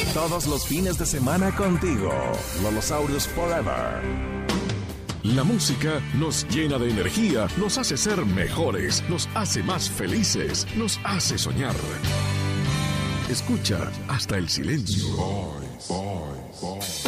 Todos los fines de semana contigo. Lolosaurios Forever. La música nos llena de energía, nos hace ser mejores, nos hace más felices, nos hace soñar. Escucha hasta el silencio. Boys.